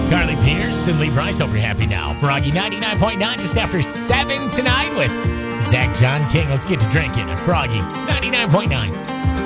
Carly Pierce and Lee Bryce, hope you're happy now. Froggy 99.9 just after 7 tonight with Zach John King. Let's get to drinking. And Froggy 99.9.